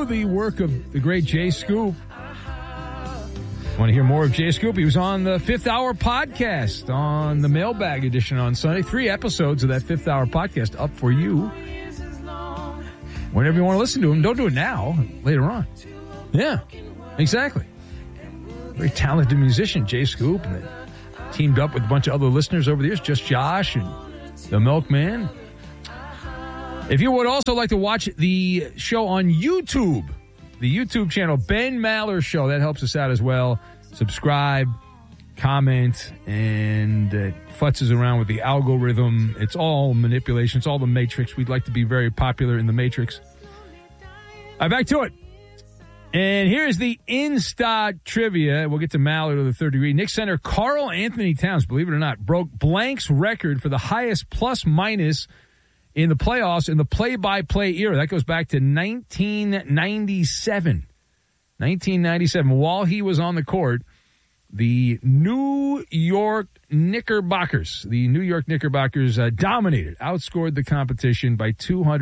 the work of the great Jay Scoop. Want to hear more of Jay Scoop? He was on the Fifth Hour podcast on the Mailbag edition on Sunday. 3 episodes of that Fifth Hour podcast up for you. Whenever you want to listen to him, don't do it now. Later on. Yeah, exactly. Very talented musician, Jay Scoop, and teamed up with a bunch of other listeners over the years, Just Josh and the Milkman. If you would also like to watch the show on YouTube, the YouTube channel, Ben Maller Show, that helps us out as well. Subscribe, comment, and futzes around with the algorithm. It's all manipulation. It's all the Matrix. We'd like to be very popular in the Matrix. All right, back to it. And here's the Insta trivia. We'll get to Mallard of the third degree. Knicks center Karl Anthony Towns, believe it or not, broke Blank's record for the highest plus-minus in the playoffs in the play-by-play era. That goes back to 1997. 1997. While he was on the court, the New York Knickerbockers dominated, outscored the competition by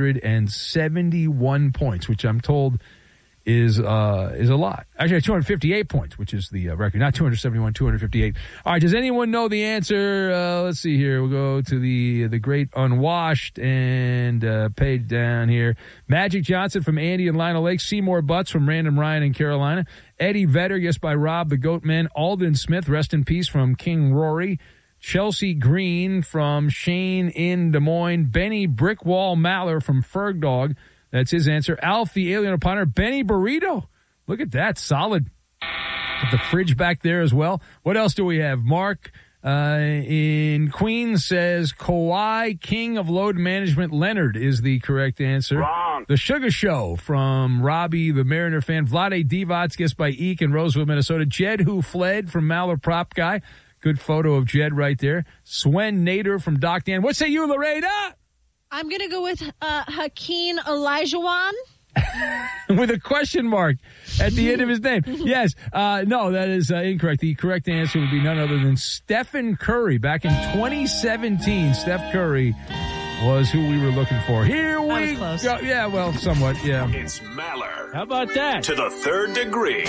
271 points, which I'm told is a lot. Actually, 258 points, which is the record. Not 271, 258. All right, does anyone know the answer? Let's see here. We'll go to the great Unwashed and page down here. Magic Johnson from Andy and Lionel Lake. Seymour Butts from Random Ryan in Carolina. Eddie Vedder, guessed by Rob the Goatman. Alden Smith, rest in peace, from King Rory. Chelsea Green from Shane in Des Moines. Benny Brickwall Maller from Ferg Dog. That's his answer. Alf, the alien opponent. Benny Burrito. Look at that. Solid. Put the fridge back there as well. What else do we have? Mark in Queens says Kawhi, king of load management. Leonard is the correct answer. Wrong. The Sugar Show from Robbie, the Mariner fan. Vlade Divac, guessed by Eek in Roseville, Minnesota. Jed, who fled from Maller Prop Guy. Good photo of Jed right there. Swen Nader from Doc Dan. What say you, Loretta? I'm going to go with Hakeem Olajuwon. With a question mark at the end of his name. Yes. No, that is incorrect. The correct answer would be none other than Stephen Curry. Back in 2017, Steph Curry was who we were looking for. Here we go. Yeah, well, somewhat, yeah. It's Maller. How about that? To the third degree.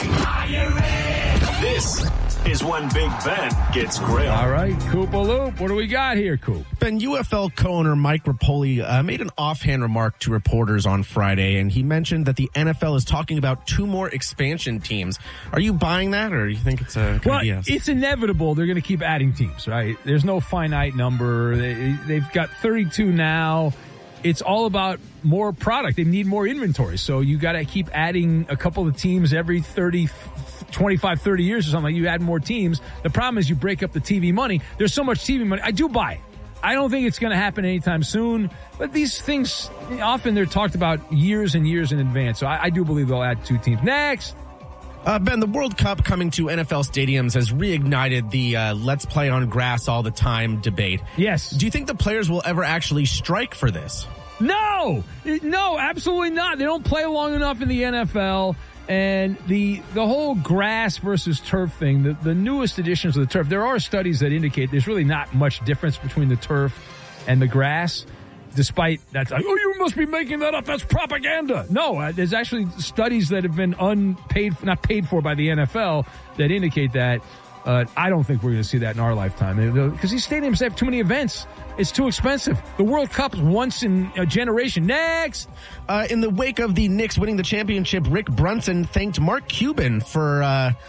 This is when Big Ben gets grilled. All right, Koopa Loop. What do we got here, Coop? Ben, UFL co-owner Mike Rapoli made an offhand remark to reporters on Friday, and he mentioned that the NFL is talking about 2 more expansion teams. Are you buying that, or do you think it's a BS? It's inevitable. They're going to keep adding teams, right? There's no finite number. They've got 32 now. It's all about more product. They need more inventory. So you got to keep adding a couple of teams every 25, 30 years or something. You add more teams. The problem is you break up the TV money. There's so much TV money. I do buy it. I don't think it's going to happen anytime soon. But these things, often they're talked about years and years in advance. So I do believe they'll add 2 teams. Next. Ben, the World Cup coming to NFL stadiums has reignited the let's play on grass all the time debate. Yes. Do you think the players will ever actually strike for this? No, absolutely not. They don't play long enough in the NFL. And the whole grass versus turf thing, the newest editions of the turf, there are studies that indicate there's really not much difference between the turf and the grass. Despite that's like, oh, you must be making that up. That's propaganda. No, there's actually studies that have been not paid for by the NFL that indicate that. I don't think we're going to see that in our lifetime because these stadiums have too many events. It's too expensive. The World Cup is once in a generation. Next. In the wake of the Knicks winning the championship, Rick Brunson thanked Mark Cuban for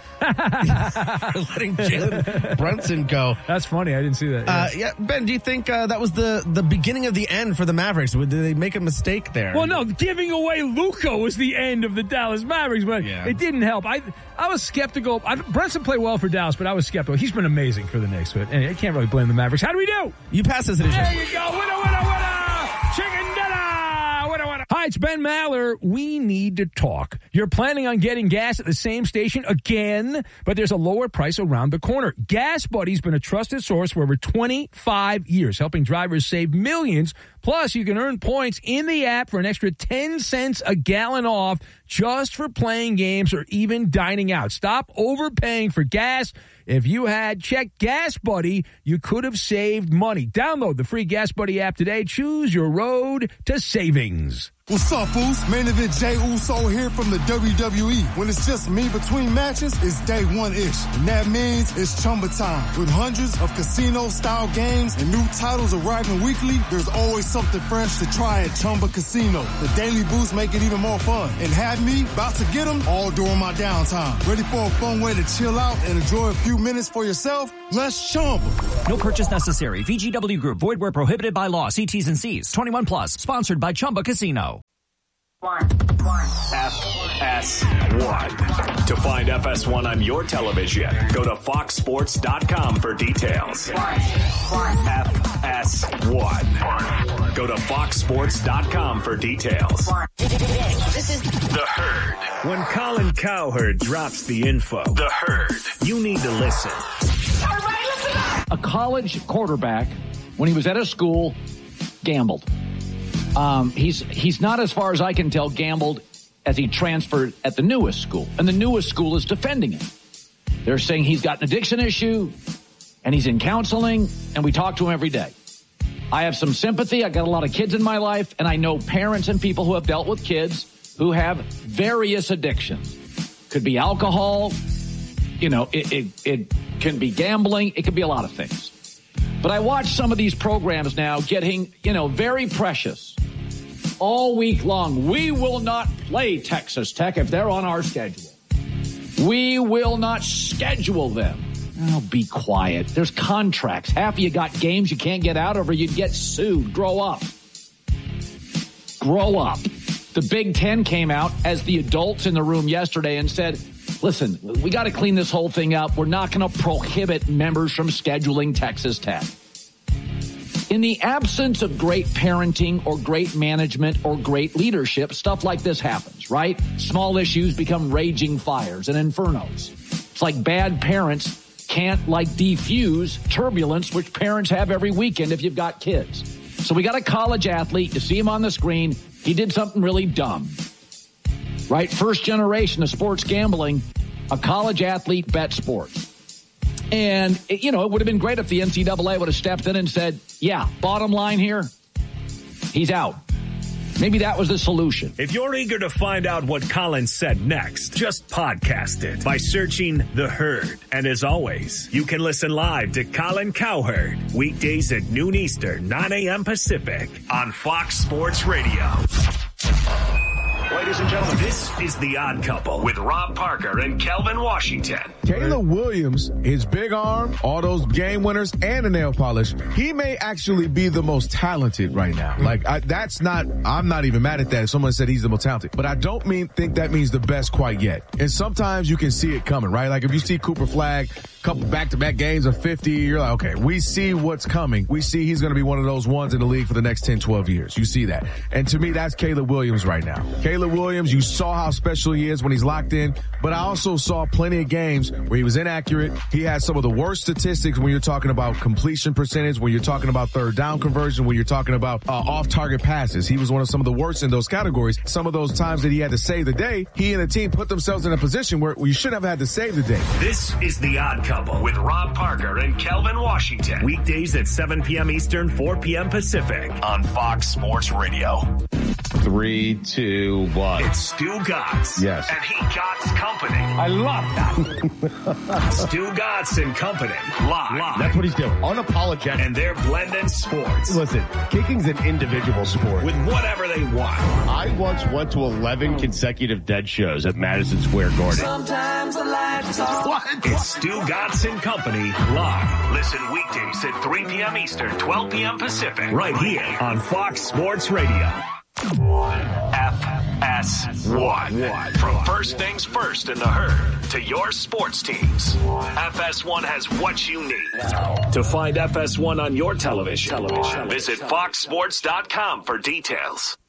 letting Jalen Brunson go. That's funny. I didn't see that. Yeah, Ben, do you think that was the beginning of the end for the Mavericks? Did they make a mistake there? Well, no. Giving away Luka was the end of the Dallas Mavericks, but it didn't help. I was skeptical. Brunson played well for Dallas, but I was skeptical. He's been amazing for the Knicks, but I can't really blame the Mavericks. How do we do? You pass this edition. There you go. Winner, winner, winner. Chicken dinner. Winner, winner. Hi, it's Ben Maller. We need to talk. You're planning on getting gas at the same station again, but there's a lower price around the corner. Gas Buddy's been a trusted source for over 25 years, helping drivers save millions. Plus, Plus, you can earn points in the app for an extra 10 cents a gallon off just for playing games or even dining out. Stop overpaying for gas. If you had checked Gas Buddy, you could have saved money. Download the free Gas Buddy app today. Choose your road to savings. What's up, Foos? Main event Jey Uso here from the WWE. When it's just me between matches, it's day one-ish. And that means it's Chumba time. With hundreds of casino-style games and new titles arriving weekly, there's always something fresh to try at Chumba Casino. The daily boosts make it even more fun. And have me about to get them all during my downtime. Ready for a fun way to chill out and enjoy a few minutes for yourself? Let's Chumba. No purchase necessary. VGW Group. Void where prohibited by law. See T's and C's. 21 plus. Sponsored by Chumba Casino. FS1. To find FS1 on your television, go to foxsports.com for details. FS1. Go to foxsports.com for details. This is The Herd. When Colin Cowherd drops the info, The Herd, you need to listen. A college quarterback, when he was at a school, gambled. He's not, as far as I can tell, gambled as he transferred at the newest school. And the newest school is defending him. They're saying he's got an addiction issue, and he's in counseling, and we talk to him every day. I have some sympathy. I got a lot of kids in my life, and I know parents and people who have dealt with kids who have various addictions. Could be alcohol. You know, it can be gambling. It could be a lot of things. But I watch some of these programs now getting, very precious. All week long, we will not play Texas Tech if they're on our schedule. We will not schedule them. Oh, be quiet. There's contracts. Half of you got games you can't get out of or you'd get sued. Grow up. Grow up. The Big Ten came out as the adults in the room yesterday and said, listen, we got to clean this whole thing up. We're not going to prohibit members from scheduling Texas Tech. In the absence of great parenting or great management or great leadership, stuff like this happens, right? Small issues become raging fires and infernos. It's like bad parents can't defuse turbulence, which parents have every weekend if you've got kids. So we got a college athlete. You see him on the screen. He did something really dumb, right? First generation of sports gambling, a college athlete bet sports. And, it would have been great if the NCAA would have stepped in and said, yeah, bottom line here, he's out. Maybe that was the solution. If you're eager to find out what Colin said next, just podcast it by searching The Herd. And as always, you can listen live to Colin Cowherd weekdays at noon Eastern, 9 a.m. Pacific on Fox Sports Radio. Ladies and gentlemen, this is The Odd Couple with Rob Parker and Kelvin Washington. Caleb Williams, his big arm, all those game winners, and the nail polish, he may actually be the most talented right now. I'm not even mad at that if someone said he's the most talented. But I don't think that means the best quite yet. And sometimes you can see it coming, right? Like if you see Cooper Flagg, couple back-to-back games of 50, you're like, okay, we see what's coming. We see he's going to be one of those ones in the league for the next 10, 12 years. You see that. And to me, that's Caleb Williams right now. Caleb Williams, you saw how special he is when he's locked in, but I also saw plenty of games where he was inaccurate. He had some of the worst statistics when you're talking about completion percentage, when you're talking about third down conversion, when you're talking about off-target passes. He was one of some of the worst in those categories. Some of those times that he had to save the day, he and the team put themselves in a position where you should have had to save the day. This is The Odd Couple with Rob Parker and Kelvin Washington. Weekdays at 7 p.m. Eastern, 4 p.m. Pacific on Fox Sports Radio. 3, 2, 1. It's Stu Gotts. Yes. And he Gotts Company. I love that. Stu Gotts and Company. Live. That's what he's doing. Unapologetic. And they're blending sports. Listen, kicking's an individual sport. With whatever they want. I once went to 11 consecutive dead shows at Madison Square Garden. sometimes I like to talk. What? It's Stu Gotts and Company live. Listen weekdays at 3 p.m. Eastern, 12 p.m. Pacific. Right here on Fox Sports Radio. FS1. From first things first in the herd to your sports teams, FS1 has what you need. To find FS1 on your television, visit foxsports.com for details.